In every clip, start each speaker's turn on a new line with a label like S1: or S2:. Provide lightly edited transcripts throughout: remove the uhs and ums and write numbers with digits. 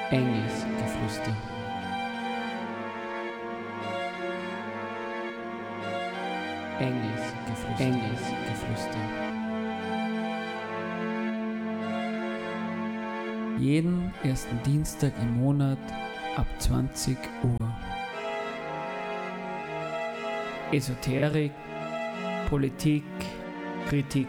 S1: Enges Geflüster. Enges Geflüster. Enges Geflüster. Jeden ersten Dienstag im Monat ab 20 Uhr. Esoterik, Politik, Kritik.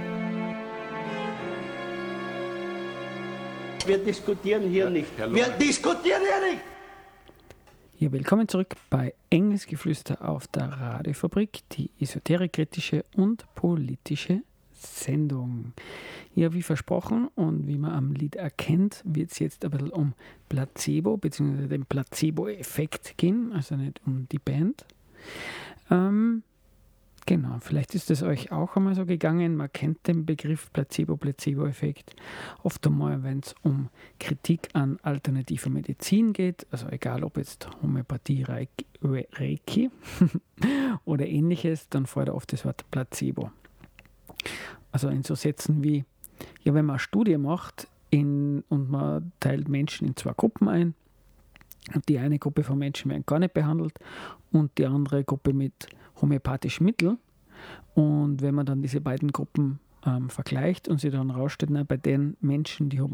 S2: Wir diskutieren hier nicht. Wir diskutieren hier nicht!
S1: Ja, willkommen zurück bei Enges Geflüster auf der Radiofabrik, die esoterikkritische und politische Sendung. Ja, wie versprochen und wie man am Lied erkennt, wird es jetzt ein bisschen um Placebo bzw. den Placebo-Effekt gehen, also nicht um die Band. Genau, vielleicht ist es euch auch einmal so gegangen, man kennt den Begriff Placebo-Effekt. Oft einmal, wenn es um Kritik an alternativer Medizin geht, also egal ob jetzt Homöopathie, Reiki oder ähnliches, dann fällt oft das Wort Placebo. Also in so Sätzen wie, ja, wenn man eine Studie macht und man teilt Menschen in zwei Gruppen ein, und die eine Gruppe von Menschen werden gar nicht behandelt und die andere Gruppe mit homöopathischen Mitteln. Und wenn man dann diese beiden Gruppen vergleicht und sich dann rausstellt, bei den Menschen, die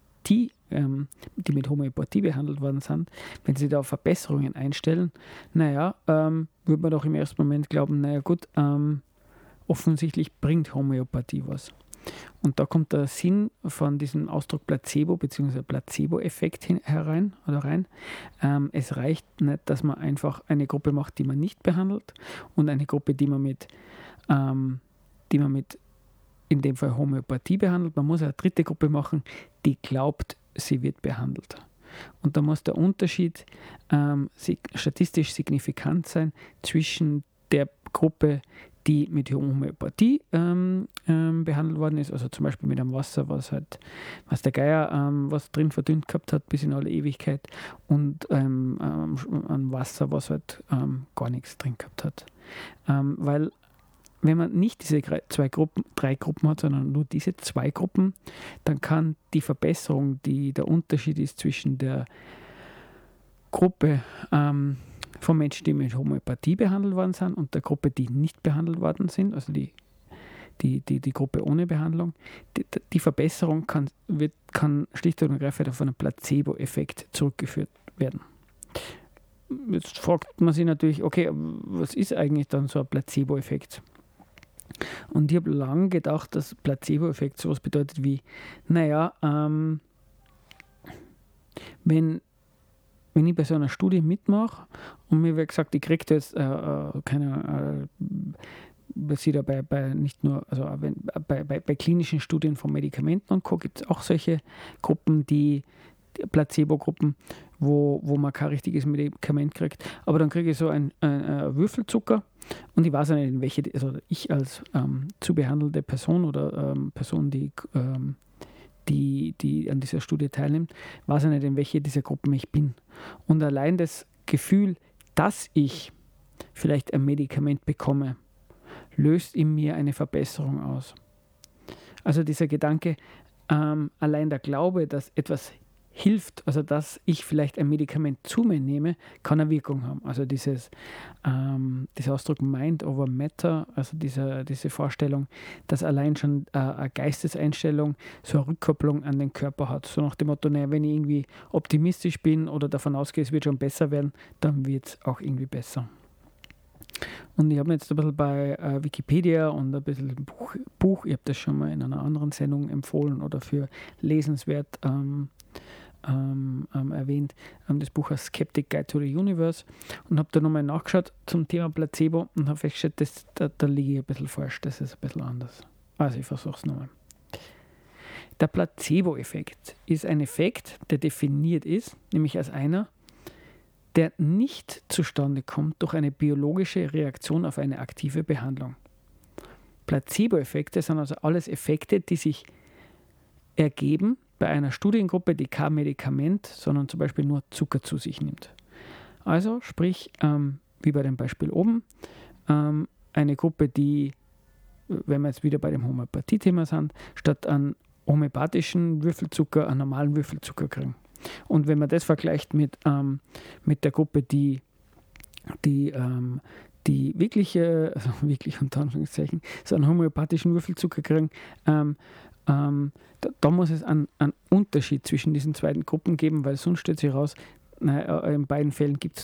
S1: mit Homöopathie behandelt worden sind, wenn sie da Verbesserungen einstellen, würde man doch im ersten Moment glauben, offensichtlich bringt Homöopathie was. Und da kommt der Sinn von diesem Ausdruck Placebo bzw. Placebo-Effekt rein. Es reicht nicht, dass man einfach eine Gruppe macht, die man nicht behandelt und eine Gruppe, die man mit in dem Fall Homöopathie behandelt. Man muss eine dritte Gruppe machen, die glaubt, sie wird behandelt. Und da muss der Unterschied statistisch signifikant sein zwischen der Gruppe, die mit Homöopathie behandelt worden ist, also zum Beispiel mit einem Wasser, was der Geier was drin verdünnt gehabt hat bis in alle Ewigkeit, und ein Wasser, was gar nichts drin gehabt hat. Weil wenn man nicht diese drei Gruppen hat, sondern nur diese zwei Gruppen, dann kann die Verbesserung, der Unterschied ist zwischen der Gruppe von Menschen, die mit Homöopathie behandelt worden sind, und der Gruppe, die nicht behandelt worden sind, also die Gruppe ohne Behandlung, die Verbesserung kann schlicht und ergreifend auf einen Placebo-Effekt zurückgeführt werden. Jetzt fragt man sich natürlich, okay, was ist eigentlich dann so ein Placebo-Effekt? Und ich habe lange gedacht, dass Placebo-Effekt sowas bedeutet wie, wenn ich bei so einer Studie mitmache und mir wird gesagt, ich kriege jetzt bei klinischen Studien von Medikamenten und Co. gibt es auch solche Gruppen, die Placebo-Gruppen, wo man kein richtiges Medikament kriegt. Aber dann kriege ich so ein Würfelzucker und ich weiß nicht, in welche, also ich als zu behandelte Person oder Person, die an dieser Studie teilnimmt, weiß ich nicht, in welche dieser Gruppen ich bin. Und allein das Gefühl, dass ich vielleicht ein Medikament bekomme, löst in mir eine Verbesserung aus. Also dieser Gedanke, allein der Glaube, dass etwas hilft, also dass ich vielleicht ein Medikament zu mir nehme, kann eine Wirkung haben. Also dieser Ausdruck Mind over Matter, also diese Vorstellung, dass allein schon eine Geisteseinstellung so eine Rückkopplung an den Körper hat. So nach dem Motto, wenn ich irgendwie optimistisch bin oder davon ausgehe, es wird schon besser werden, dann wird es auch irgendwie besser. Und ich habe mir jetzt ein bisschen bei Wikipedia und ein bisschen im Buch, ich habe das schon mal in einer anderen Sendung empfohlen oder für lesenswert erwähnt, das Buch A Skeptic Guide to the Universe, und habe da nochmal nachgeschaut zum Thema Placebo und habe festgestellt, da liege ich ein bisschen falsch, das ist ein bisschen anders. Also ich versuche es nochmal. Der Placebo-Effekt ist ein Effekt, der definiert ist, nämlich als einer, der nicht zustande kommt durch eine biologische Reaktion auf eine aktive Behandlung. Placebo-Effekte sind also alles Effekte, die sich ergeben bei einer Studiengruppe, die kein Medikament, sondern zum Beispiel nur Zucker zu sich nimmt. Also sprich, wie bei dem Beispiel oben, eine Gruppe, die, wenn wir jetzt wieder bei dem Homöopathie-Thema sind, statt an homöopathischen Würfelzucker einen normalen Würfelzucker kriegen. Und wenn man das vergleicht mit der Gruppe, die wirklich unter Anführungszeichen, so einen homöopathischen Würfelzucker kriegen, da muss es einen Unterschied zwischen diesen beiden Gruppen geben, weil sonst stellt sich raus, in beiden Fällen gibt